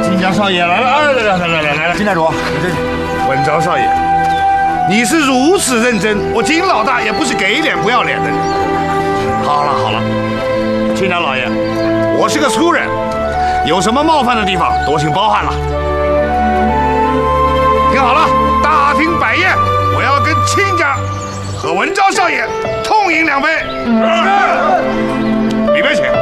金家少爷来了， 金寨主， 文昭少爷，你是如此认真，我金老大也不是给脸不要脸的人。好了，金家老爷，我是个粗人，有什么冒犯的地方，多请包涵了。听好了，大厅摆宴，我要跟亲家和文昭少爷痛饮2杯。里面请。